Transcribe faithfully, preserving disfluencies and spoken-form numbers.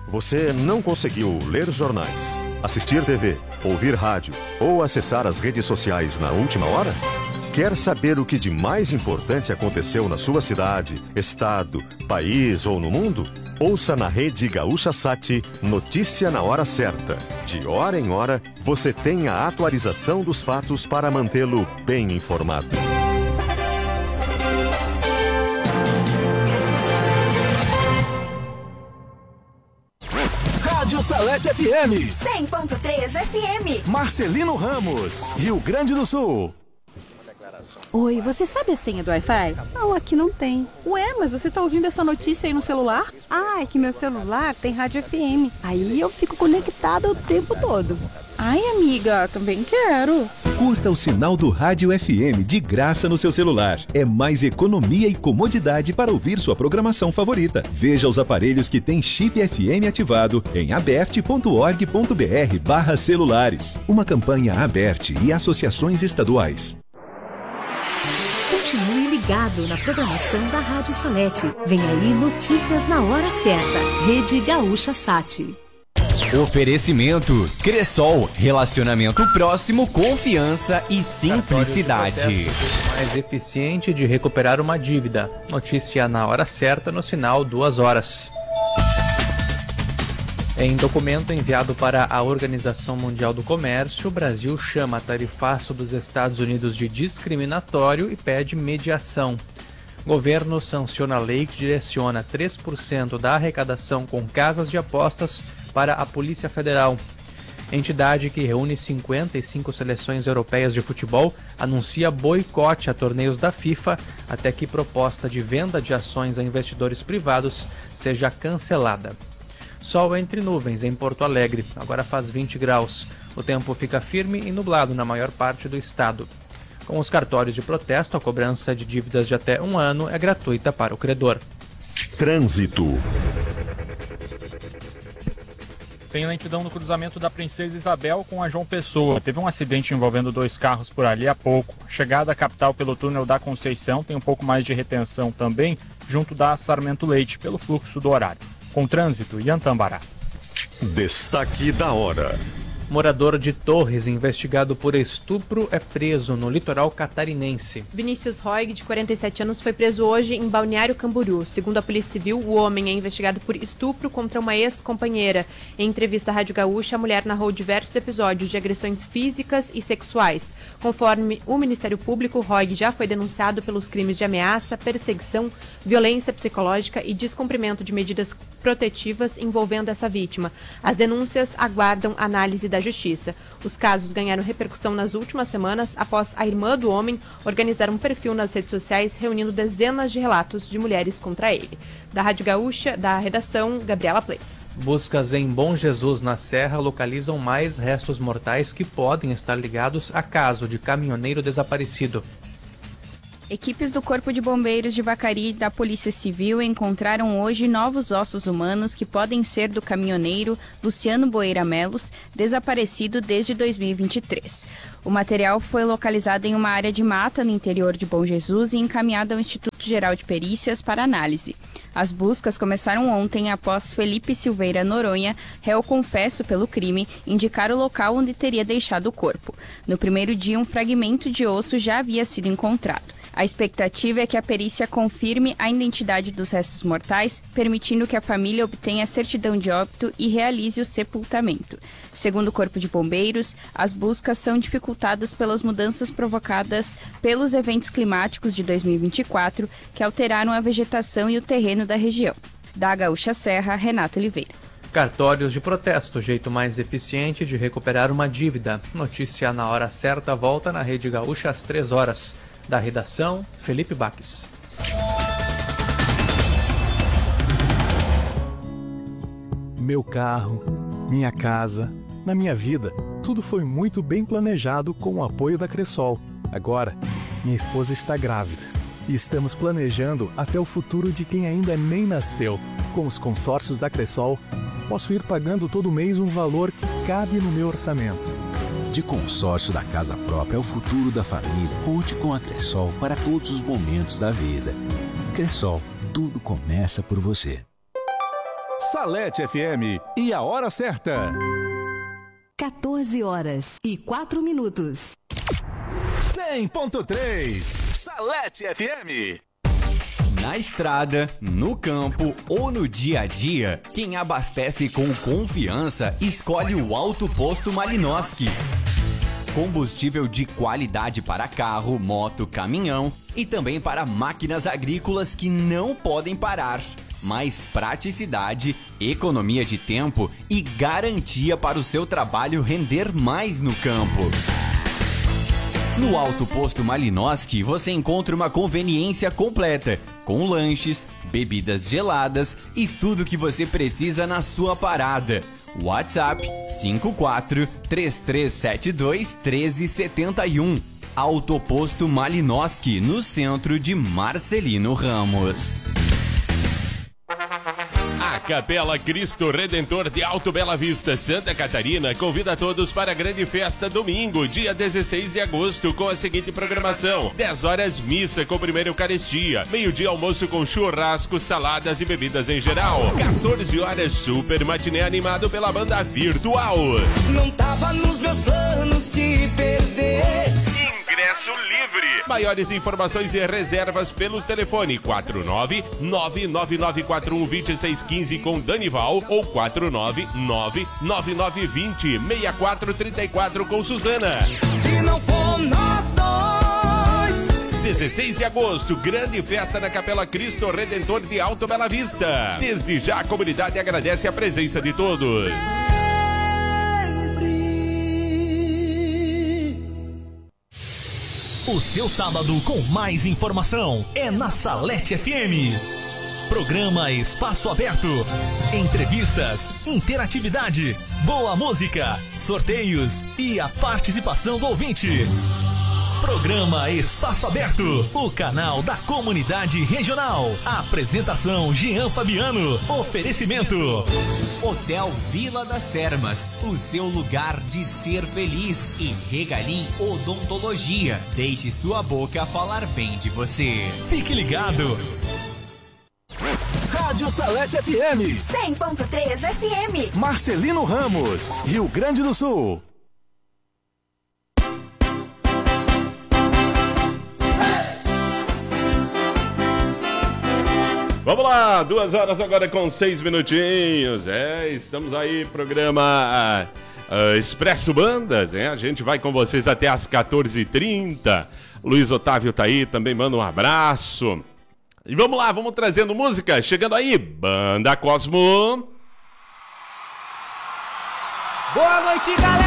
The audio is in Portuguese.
Você não conseguiu ler jornais, assistir T V, ouvir rádio ou acessar as redes sociais na última hora? Quer saber o que de mais importante aconteceu na sua cidade, estado, país ou no mundo? Ouça na Rede Gaúcha Sat Notícia na Hora Certa. De hora em hora, você tem a atualização dos fatos para mantê-lo bem informado. Rádio Salete F M. cem ponto três F M. Marcelino Ramos, Rio Grande do Sul. Oi, você sabe a senha do Wi-Fi? Não, aqui não tem. Ué, mas você tá ouvindo essa notícia aí no celular? Ah, é que meu celular tem rádio F M. Aí eu fico conectada o tempo todo. Ai, amiga, também quero. Curta o sinal do Rádio F M de graça no seu celular. É mais economia e comodidade para ouvir sua programação favorita. Veja os aparelhos que têm chip F M ativado em aberte ponto org ponto br barra celulares. Uma campanha Aberte e associações estaduais. Continue ligado na programação da Rádio Salete. Vem aí notícias na hora certa. Rede Gaúcha Sat. Oferecimento Cressol, relacionamento próximo, confiança e simplicidade. Mais eficiente de recuperar uma dívida. Notícia na hora certa no sinal duas horas. Em documento enviado para a Organização Mundial do Comércio, o Brasil chama tarifaço dos Estados Unidos de discriminatório e pede mediação. Governo sanciona a lei que direciona três por cento da arrecadação com casas de apostas para a Polícia Federal. Entidade que reúne cinquenta e cinco seleções europeias de futebol anuncia boicote a torneios da FIFA até que proposta de venda de ações a investidores privados seja cancelada. Sol entre nuvens em Porto Alegre, agora faz vinte graus. O tempo fica firme e nublado na maior parte do estado. Com os cartórios de protesto, a cobrança de dívidas de até um ano é gratuita para o credor. Trânsito. Tem lentidão no cruzamento da Princesa Isabel com a João Pessoa. Teve um acidente envolvendo dois carros por ali há pouco. Chegada à capital pelo túnel da Conceição, tem um pouco mais de retenção também, junto da Sarmento Leite, pelo fluxo do horário. Com trânsito, Ian Tambará. Destaque da hora. Morador de Torres, investigado por estupro, é preso no litoral catarinense. Vinícius Roig, de quarenta e sete anos, foi preso hoje em Balneário Camboriú. Segundo a Polícia Civil, o homem é investigado por estupro contra uma ex-companheira. Em entrevista à Rádio Gaúcha, a mulher narrou diversos episódios de agressões físicas e sexuais. Conforme o Ministério Público, Roig já foi denunciado pelos crimes de ameaça, perseguição, violência psicológica e descumprimento de medidas protetivas envolvendo essa vítima. As denúncias aguardam análise da Justiça. Os casos ganharam repercussão nas últimas semanas após a irmã do homem organizar um perfil nas redes sociais reunindo dezenas de relatos de mulheres contra ele. Da Rádio Gaúcha, da redação, Gabriela Pleitz. Buscas em Bom Jesus, na Serra, localizam mais restos mortais que podem estar ligados a caso de caminhoneiro desaparecido. Equipes do Corpo de Bombeiros de Vacaria e da Polícia Civil encontraram hoje novos ossos humanos que podem ser do caminhoneiro Luciano Boeira Melos, desaparecido desde dois mil e vinte e três. O material foi localizado em uma área de mata no interior de Bom Jesus e encaminhado ao Instituto Geral de Perícias para análise. As buscas começaram ontem após Felipe Silveira Noronha, réu confesso pelo crime, indicar o local onde teria deixado o corpo. No primeiro dia, um fragmento de osso já havia sido encontrado. A expectativa é que a perícia confirme a identidade dos restos mortais, permitindo que a família obtenha a certidão de óbito e realize o sepultamento. Segundo o Corpo de Bombeiros, as buscas são dificultadas pelas mudanças provocadas pelos eventos climáticos de dois mil e vinte e quatro, que alteraram a vegetação e o terreno da região. Da Gaúcha Serra, Renato Oliveira. Cartórios de protesto, jeito mais eficiente de recuperar uma dívida. Notícia na hora certa volta na Rede Gaúcha às três horas. Da redação, Felipe Baques. Meu carro, minha casa, na minha vida, tudo foi muito bem planejado com o apoio da Cressol. Agora, minha esposa está grávida e estamos planejando até o futuro de quem ainda nem nasceu. Com os consórcios da Cressol, posso ir pagando todo mês um valor que cabe no meu orçamento. De consórcio da casa própria ao futuro da família, conte com a Cressol para todos os momentos da vida. Cressol, tudo começa por você. Salete F M e a hora certa. quatorze horas e quatro minutos. cem ponto três Salete F M. Na estrada, no campo ou no dia a dia, quem abastece com confiança escolhe o Alto Posto Malinowski. Combustível de qualidade para carro, moto, caminhão e também para máquinas agrícolas que não podem parar. Mais praticidade, economia de tempo e garantia para o seu trabalho render mais no campo. No Alto Posto Malinowski você encontra uma conveniência completa, com lanches, bebidas geladas e tudo que você precisa na sua parada. WhatsApp cinco quatro, três três sete dois, um três sete um. Alto Posto Malinowski, no centro de Marcelino Ramos. A Capela Cristo Redentor de Alto Bela Vista, Santa Catarina, convida todos para a grande festa domingo, dia dezesseis de agosto, com a seguinte programação: dez horas missa com primeira Eucaristia, meio-dia almoço com churrasco, saladas e bebidas em geral, quatorze horas super matiné animado pela banda Virtual. Não tava nos meus planos te perder. Ingresso livre. Maiores informações e reservas pelo telefone quatro nove nove nove nove quatro um dois seis um cinco com Danival ou quatro nove nove nove nove dois zero seis quatro três quatro com Suzana. Se não for nós dois. dezesseis de agosto, grande festa na Capela Cristo Redentor de Alto Bela Vista. Desde já a comunidade agradece a presença de todos. O seu sábado com mais informação é na Salete F M. Programa Espaço Aberto. Entrevistas, interatividade, boa música, sorteios e a participação do ouvinte. Programa Espaço Aberto, o canal da comunidade regional. Apresentação Jean Fabiano. Oferecimento Hotel Vila das Termas, o seu lugar de ser feliz. E Regalim Odontologia, deixe sua boca falar bem de você. Fique ligado. Rádio Salete F M cem ponto três F M. Marcelino Ramos, Rio Grande do Sul. Vamos lá, duas horas agora com seis minutinhos. É, estamos aí, programa uh, Expresso Bandas, hein? A gente vai com vocês até às quatorze e trinta. Luiz Otávio tá aí, também manda um abraço. E vamos lá, vamos trazendo música. Chegando aí, Banda Cosmo. Boa noite, galera!